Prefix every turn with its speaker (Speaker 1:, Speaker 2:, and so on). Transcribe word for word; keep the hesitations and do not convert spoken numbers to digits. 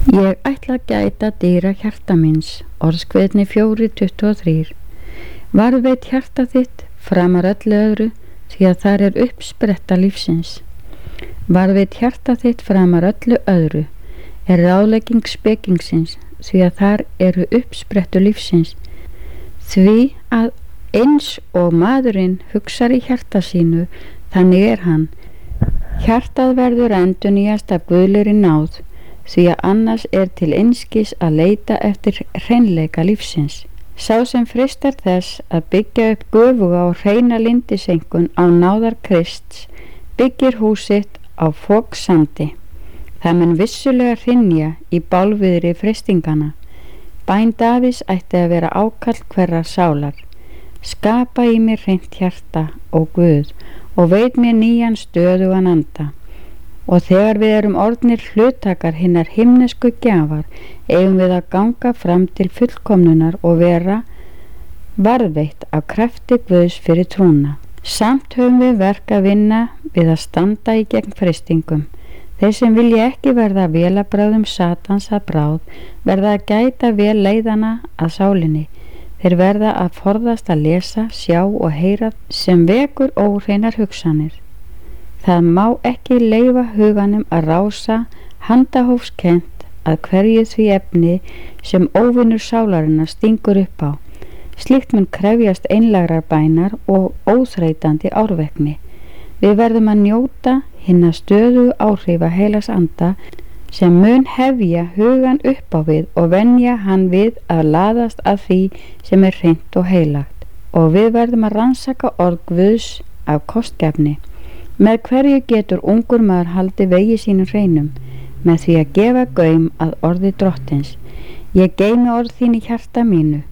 Speaker 1: Ég ætla að gæta dýra hjarta míns, orðskveðni fjórir tuttugu og þrír. Varðveit hjarta þitt framar öllu öðru, því að þar er uppspretta lífsins. Varðveit hjarta þitt framar öllu öðru, er ráðlegging spekingsins, því að þar eru uppsprettu lífsins. Því að eins og maðurinn hugsar í hjarta sínu, þannig er hann. Hjartað verður endurnýjast af guðlegri náð, því að annars er til einskis að leita eftir hreinleika lífsins. Sá sem freistar þess að byggja upp göfuga og hreina lindisenkun á náðar Krists, byggir húsitt á foksandi. Það mun vissulega hrynja í bálviðri freistingana. Bæn Davíðs ætti að vera ákall hverrar sálar. Skapa í mér hreint hjarta, ó Guð, og veit mér nýjan stöðugan anda. Og þegar við erum orðnir hluttakar hinnar himnesku gjafar, eigum við að ganga fram til fullkomnunar og vera varðveitt af krafti Guðs fyrir trúna. Samt höfum við verk að vinna við að standa í gegn freistingum. Þeir sem vilja ekki verða vélabrögðum Satans að bráð, verða að gæta vel leiðana að sálinni. Þeir verða að forðast að lesa, sjá og heyra sem vekur óhreinar hugsanir. Það má ekki leyfa huganum að rása handahófskennt að hverju því efni sem óvinur sálarinnar stingur upp á. Slíkt mun krefjast einlægrar bænar og óþreytandi árvekni. Við verðum að njóta hinna stöðugu áhrifa heilags anda sem mun hefja hugan upp á við og venja hann við að laðast að því sem er hreint og heilagt. Og við verðum að rannsaka orð Guðs af kostgæfni. Með hverju getur ungur maður haldi vegi sínum hreinum? Með því að gefa gaum að orði Drottins. Ég geymi orð þín í hjarta mínu,